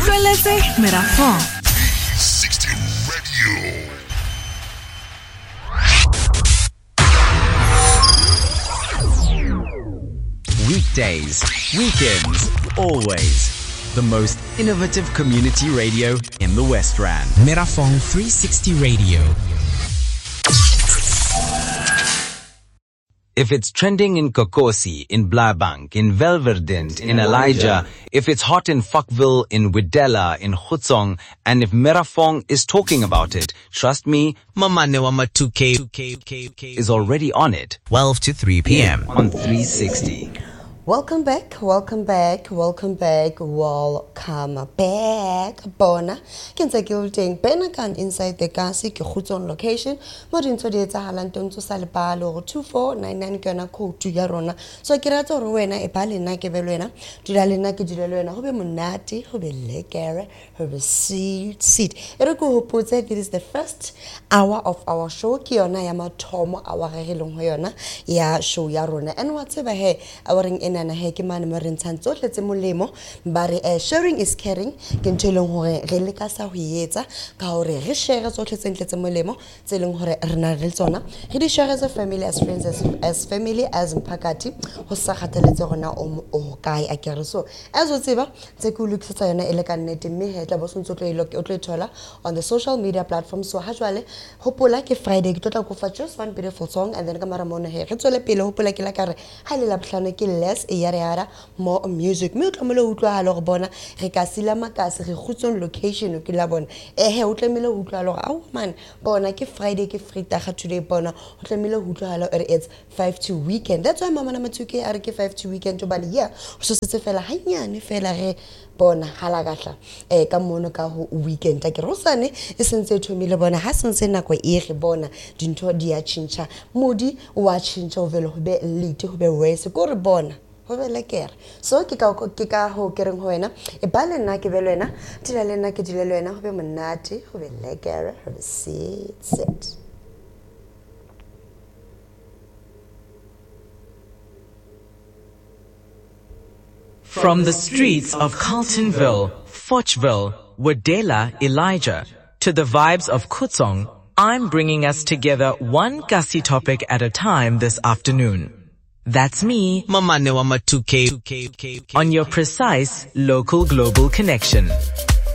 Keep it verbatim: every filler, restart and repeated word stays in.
utlweletse Merafong three sixty Radio. Weekdays, weekends, always. The most innovative community radio in the West Rand. Merafong three sixty Radio. If it's trending in Kokosi, in Blabank, in Velverdint, in Elijah, if it's hot in Falkville, in Widella, in Khutsong, and if Merafong is talking about it, trust me, Mamanewama two K is already on it. twelve to three p.m. on three sixty. Welcome back, welcome back, welcome back, welcome back. Bona, kenza gilding Benakan inside the Gasi Khutsong location. Modin to the Zahalanton to Salibalo two four nine nine Gana code to Yarona. So Kirato Rowena, a Palina Kevelena, to Dalina Kidulena, Hobe Munati, Hobe Legare, Hobe Seed Seed. Eriko who puts it, it is the first hour of our show. Kiona Yama Tomo, our Helon Hoyona, Ya show Yarona, and whatever hey, our in. Na heke mane marentsang tsohle tse molemo bare eh sharing is caring ke ntseleng hore re le ka sa ho etsa ka hore re share tsohle tse ntle tse molemo tse leng hore re na le tsona re di share as a family, as friends, as, as family, as mpakati ho sa khathaletse rona o o kae a kere so as o tseba tse ku lokisa yona ele ka nnete mme he tla bo sontso tlo ile o tlo thola on the social media platforms. So ha jwale hopola ke Friday ke tla go fa just one beautiful song and then ka mara mona he re tsole pele hopola ke la ka re ha le la bohlano ke less yara yara more music me o tlamele o utlwa halo go bona re ka sila makase re Khutsong location o ke la bona eh he o tlamele o utlwa halo au man bona ke Friday ke free taga today bona o tlamele o utlwa halo it's five to weekend. That's why mama na matsuke are ke five to weekend to bana yeah so setse fela hanyane fela re bona hala gahla eh ka mono ka ho weekend ta ke rosane e sentse thomile bona ha sentse nako e re bona dintho di a chincha modi wa chincha o vele ho be late ho be wese go re bona so ke ka ke ka ho ke reng ho wena e ba le nna ke be le wena dila le nna ke dile le wena ho be monate ho be legere ho be sit sit. From the streets of Carltonville, Fochville, Widella, Elijah, to the vibes of Khutsong, I'm bringing us together one Gussie topic at a time this afternoon. That's me, Mamanewama two K on your precise local global connection.